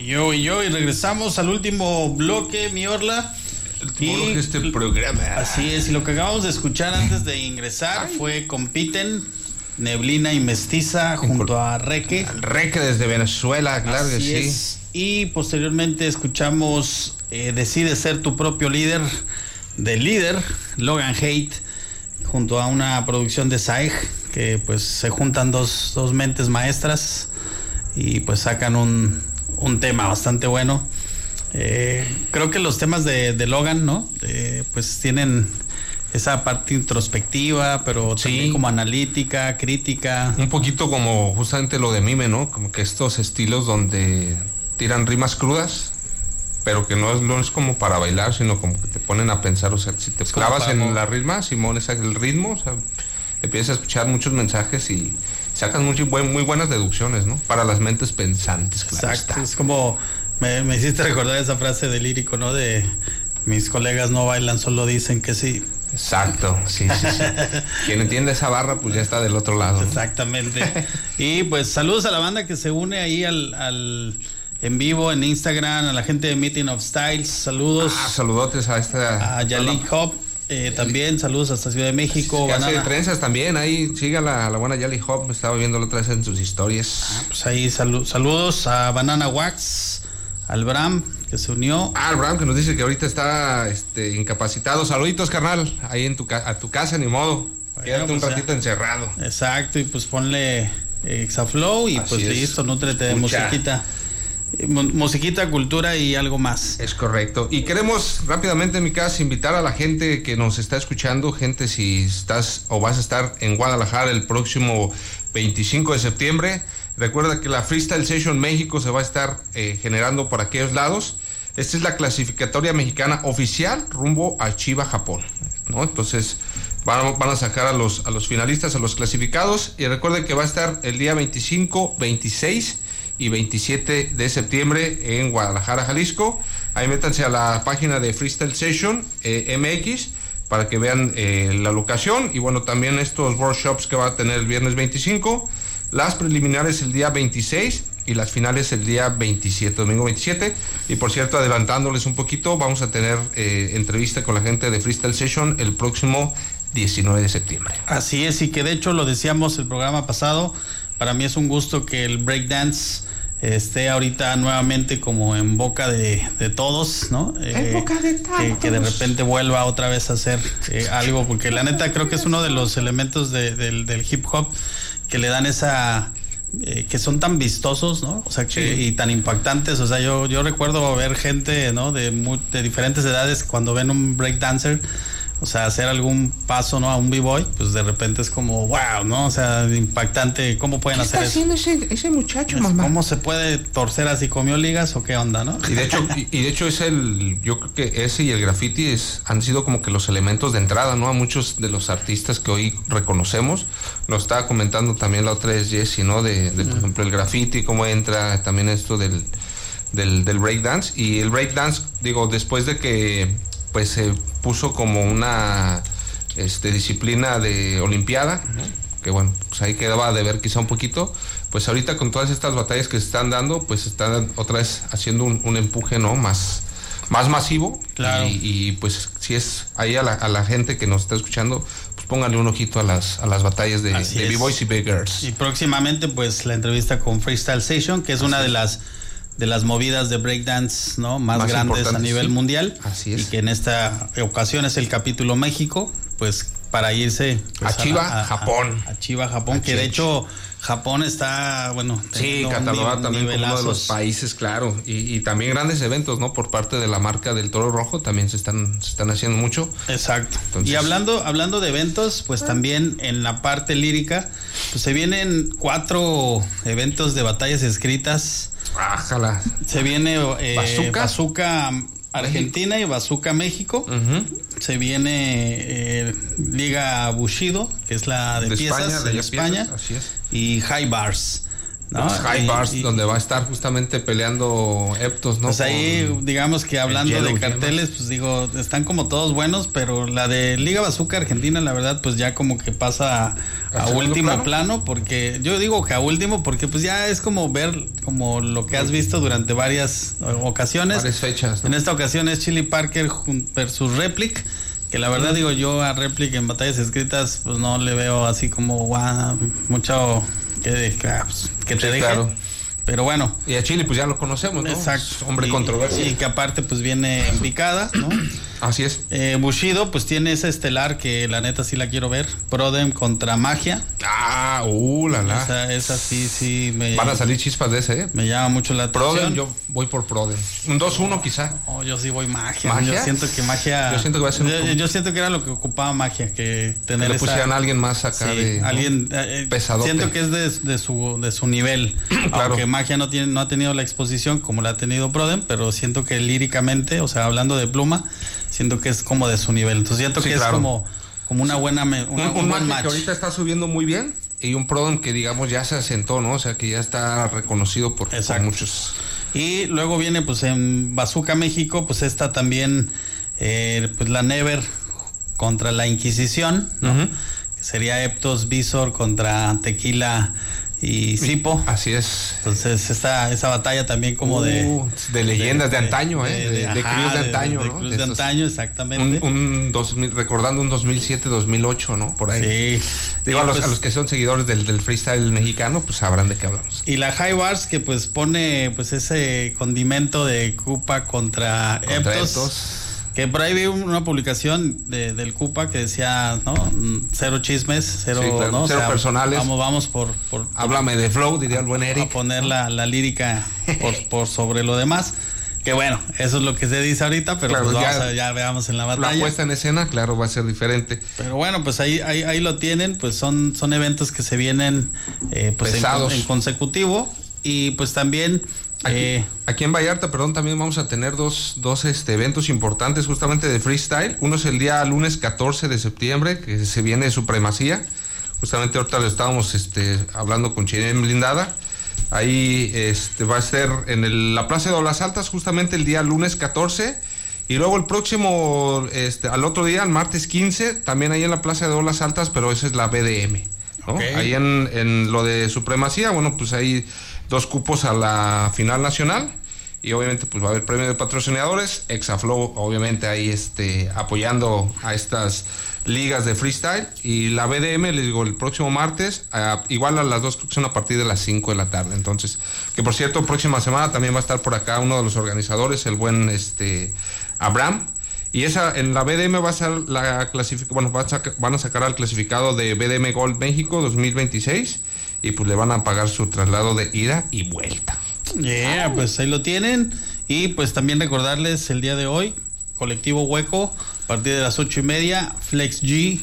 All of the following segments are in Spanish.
Y regresamos al último bloque, mi Orla. Este programa. Así es, y lo que acabamos de escuchar antes de ingresar fue Compiten, Neblina y Mestiza junto a Reque. Reque desde Venezuela, claro que sí. Es. Y posteriormente escuchamos Decide ser tu propio líder, de Líder, Logan Haidt, junto a una producción de Saeg, que pues se juntan dos mentes maestras y pues sacan un tema bastante bueno. Creo que los temas de Logan, ¿no? Pues tienen esa parte introspectiva, pero también como analítica, crítica. Un poquito como justamente lo de Mime, ¿no? Como que estos estilos donde tiran rimas crudas, pero que no es como para bailar, sino como que te ponen a pensar. O sea, si te clavas en la ritma, Simón, es el ritmo, o sea, empiezas a escuchar muchos mensajes y sacas muy buenas deducciones, ¿no? Para las mentes pensantes, claro. Exacto, está. Es como... Me hiciste recordar esa frase de Lírico, ¿no? De mis colegas no bailan, solo dicen que sí. Exacto, sí. Quien entiende esa barra, pues ya está del otro lado, ¿no? Exactamente. Y pues saludos a la banda que se une ahí al en vivo en Instagram, a la gente de Meeting of Styles, saludos. Saludotes a Yalik Hop. También saludos hasta Ciudad de México. Hace trenzas también, ahí siga la buena Yali Hop, me estaba viendo la otra vez en sus historias. Pues ahí saludos a Banana Wax, al Bram que se unió. Al Bram que nos dice que ahorita está incapacitado. Saluditos, carnal, ahí a tu casa, ni modo. Quédate un ratito encerrado. Exacto, y pues ponle Exaflow y así pues listo, nútrete de musiquita. Musiquita, cultura y algo más. Es correcto. Y queremos rápidamente, mi casa, invitar a la gente que nos está escuchando, gente, si estás o vas a estar en Guadalajara el próximo 25 de septiembre, recuerda que la Freestyle Session México se va a estar generando por aquellos lados. Esta es la clasificatoria mexicana oficial rumbo a Chiba, Japón, ¿no? Entonces van a sacar a los finalistas, a los clasificados, y recuerden que va a estar el día 25, 26 y 27 de septiembre en Guadalajara, Jalisco. Ahí métanse a la página de Freestyle Session MX para que vean la locación, y bueno, también estos workshops que va a tener el viernes 25, las preliminares el día 26 y las finales el día 27, domingo 27. Y por cierto, adelantándoles un poquito, vamos a tener entrevista con la gente de Freestyle Session el próximo 19 de septiembre. Así es, y que de hecho lo decíamos el programa pasado, para mí es un gusto que el breakdance esté ahorita nuevamente como en boca de todos, ¿no? En boca de todos. Que de repente vuelva otra vez a hacer algo, porque la neta creo que es uno de los elementos del hip hop que le dan esa... que son tan vistosos, ¿no? O sea, y tan impactantes. O sea, yo recuerdo ver gente, ¿no? De diferentes edades cuando ven un breakdancer, o sea, hacer algún paso, ¿no? A un b-boy, pues de repente es como, wow, ¿no? O sea, impactante. ¿Cómo pueden hacer eso? ¿Qué está haciendo ese muchacho, mamá? ¿Cómo se puede torcer así? ¿Comió ligas o qué onda, no? Y de hecho yo creo que ese y el graffiti han sido como que los elementos de entrada, ¿no? A muchos de los artistas que hoy reconocemos. Nos estaba comentando también la otra vez Jessy, ¿no? De por ejemplo, el graffiti, cómo entra también esto del breakdance. Y el breakdance, digo, después de que pues se puso como una disciplina de olimpiada, ¿no? Que bueno, pues ahí quedaba de ver quizá un poquito. Pues ahorita con todas estas batallas que se están dando, pues están otra vez haciendo un empuje, ¿no? Más masivo. Claro. Y pues si es ahí a la gente que nos está escuchando, pues pónganle un ojito a las batallas de B-Boys y B-Girls. Y próximamente pues la entrevista con Freestyle Session, que es una de las movidas de breakdance, ¿no? más grandes a nivel mundial. Así es. Y que en esta ocasión es el capítulo México, pues para irse pues, a Chiba, Japón. A Chiba, Japón, que de hecho Japón está, bueno, sí, catalogado también como uno de los países, claro, y también grandes eventos, ¿no? Por parte de la marca del Toro Rojo también se están haciendo mucho. Exacto. Entonces, y hablando de eventos, pues también en la parte lírica, pues se vienen 4 eventos de batallas escritas. Ájala. Se viene Bazooka Argentina y Bazooka México. Uh-huh. Se viene Liga Bushido, que es la de piezas España, en España. Piezas, así es. Y High Bars. ¿no? Los High Bars, donde va a estar justamente peleando Eptos, ¿no? Pues ahí, digamos que hablando de carteles, pues digo, están como todos buenos, pero la de Liga Bazooka Argentina, la verdad, pues ya como que pasa a último plano, porque yo digo que a último, porque pues ya es como ver como lo que has visto durante varias ocasiones. Varias fechas, ¿no? En esta ocasión es Chili Parker versus Replic, que la verdad digo yo a Replic en batallas escritas, pues no le veo así como mucho que te deje. Claro. Pero bueno. Y a Chile pues ya lo conocemos, ¿no? Exacto. Es hombre controversia. Y que aparte pues viene en picada, ¿no? Así es. Bushido pues tiene esa estelar que la neta sí la quiero ver. Prodem contra Magia. Esa sí van a salir chispas de ese, ¿eh? Me llama mucho la atención. Prodem, yo voy por Prodem. Un 2-1 quizá. Yo sí voy Magia. ¿Magia? Yo siento que Magia. Yo siento que va a ser yo siento que era lo que ocupaba Magia, que tener que le pusieran a alguien más acá alguien pesadote. Siento que es de su nivel. Claro. Aunque Magia no ha tenido la exposición como la ha tenido Prodem, pero siento que líricamente, o sea, hablando de pluma, siento que es como de su nivel. Entonces siento que es como una buena un buen match. Que ahorita está subiendo muy bien y un Prodem que digamos ya se asentó, ¿no? O sea, que ya está reconocido por muchos. Y luego viene pues en Bazooka México, pues esta también pues la Never contra la Inquisición, ¿no? Que sería Eptos Visor contra Tequila y Sipo. Así es. Entonces esa batalla también como de leyendas de antaño, de críos de antaño, ¿no? De antaño, exactamente. Recordando un 2007, 2008, ¿no? Por ahí. Sí. Digo, a los que son seguidores del freestyle mexicano, pues sabrán de qué hablamos. Y la High Bars que pues pone pues ese condimento de Cupa contra Eptos. Que por ahí vi una publicación del CUPA que decía, ¿no? Cero chismes, cero, sí, claro, ¿no? Cero personales. Vamos por háblame de flow, diría el buen Eric. A poner la lírica por sobre lo demás. Que bueno, eso es lo que se dice ahorita, pero claro, pues ya veamos en la batalla. La puesta en escena, claro, va a ser diferente. Pero bueno, pues ahí lo tienen, pues son eventos que se vienen pues pesados en consecutivo. Y pues también aquí en Vallarta, también vamos a tener dos eventos importantes justamente de freestyle. Uno es el día lunes 14 de septiembre, que se viene de Supremacía. Justamente ahorita lo estábamos hablando con Chirén Blindada. Ahí va a ser en la Plaza de Olas Altas, justamente el día lunes 14. Y luego el próximo, al otro día, el martes 15, también ahí en la Plaza de Olas Altas, pero esa es la BDM, ¿no? Okay. Ahí en lo de Supremacía, bueno, pues hay 2 cupos a la final nacional y obviamente pues va a haber premio de patrocinadores. Exaflow obviamente ahí apoyando a estas ligas de freestyle, y la BDM, les digo, el próximo martes, igual a las 2 creo que son a partir de las 5 de la tarde. Entonces, que por cierto, próxima semana también va a estar por acá uno de los organizadores, el buen Abraham. Y en la BDM va a ser la clasificación, van a sacar al clasificado de BDM Gold México 2026 y pues le van a pagar su traslado de ida y vuelta. Pues ahí lo tienen. Y pues también recordarles el día de hoy, Colectivo Hueco, a partir de las 8:30, Flex G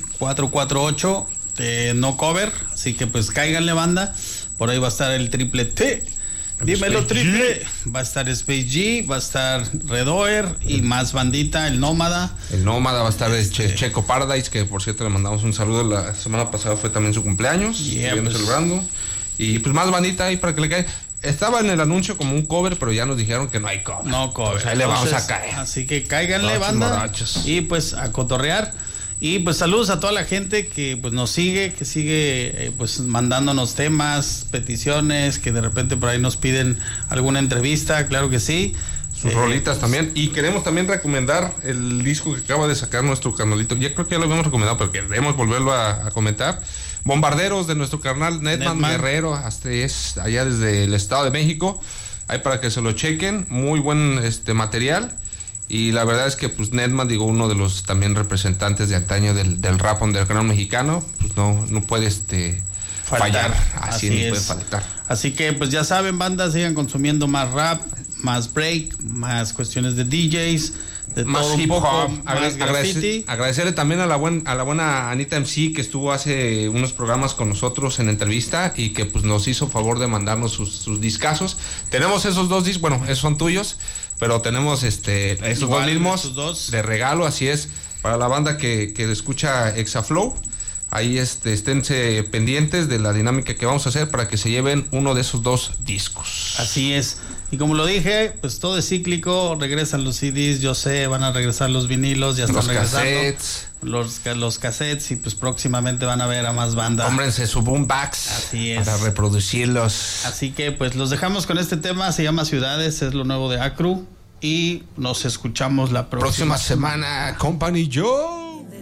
448, no cover, así que pues cáiganle, banda. Por ahí va a estar el triple T. Dímelo, Space triple. Va a estar Space G, va a estar Redoer y más bandita, el Nómada. El Nómada va a estar Checo Paradise, que por cierto le mandamos un saludo. La semana pasada fue también su cumpleaños. Celebrando. Y pues más bandita ahí para que le caiga. Estaba en el anuncio como un cover, pero ya nos dijeron que no hay cover. No cover. Pues ahí le vamos a caer. Así que cáiganle, banda. Morachos. Y pues a cotorrear. Y pues saludos a toda la gente que pues nos sigue, que sigue pues mandándonos temas, peticiones, que de repente por ahí nos piden alguna entrevista, claro que sí. Sus rolitas también. Y queremos también recomendar el disco que acaba de sacar nuestro carnalito. Ya creo que ya lo habíamos recomendado, pero queremos volverlo a comentar. Bombarderos, de nuestro carnal Netman Guerrero, es allá desde el Estado de México. Ahí para que se lo chequen. Muy buen material. Y la verdad es que pues Netman, digo, uno de los también representantes de antaño del rap underground mexicano, pues no puede fallar. Así no puede faltar. Así que pues ya saben, banda, sigan consumiendo más rap, más break, más cuestiones de DJs, de más todo hip hop, más graffiti. Agradecerle también a la buena Anita MC, que estuvo hace unos programas con nosotros en entrevista y que pues nos hizo favor de mandarnos sus discazos. Tenemos esos 2 discos, bueno, esos son tuyos, pero tenemos esos 2 mismos de regalo, así es, para la banda que escucha Exaflow. ahí esténse pendientes de la dinámica que vamos a hacer para que se lleven uno de esos 2 discos. Así es. Y como lo dije, pues todo es cíclico, regresan los CDs, yo sé, van a regresar los vinilos, ya están los regresando. Cassettes. Los cassettes, y pues próximamente van a ver a más bandas. Cómprense su boombox. Así es. Para reproducirlos. Así que pues los dejamos con este tema, se llama Ciudades, es lo nuevo de Acru, y nos escuchamos la próxima semana. Company Joe.